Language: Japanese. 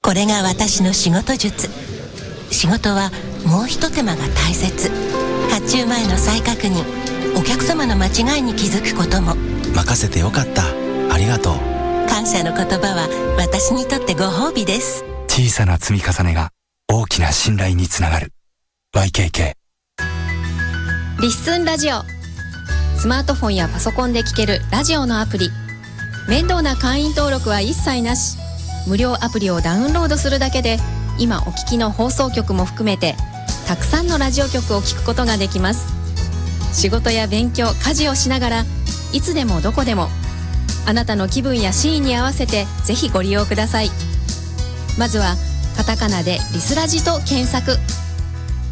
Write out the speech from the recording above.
これが私の仕事術。仕事はもう一手間が大切。発注前の再確認、お客様の間違いに気づくことも。 任せてよかった、ありがとう。 感謝の言葉は私にとってご褒美です。 小さな積み重ねが大きな信頼につながる。 YKK リッスンラジオ。スマートフォンやパソコンで聴けるラジオのアプリ。面倒な会員登録は一切なし。無料アプリをダウンロードするだけで、今お聞きの放送局も含めてたくさんのラジオ局を聞くことができます。仕事や勉強、家事をしながらいつでもどこでも、あなたの気分やシーンに合わせてぜひご利用ください。まずはカタカナでリスラジと検索。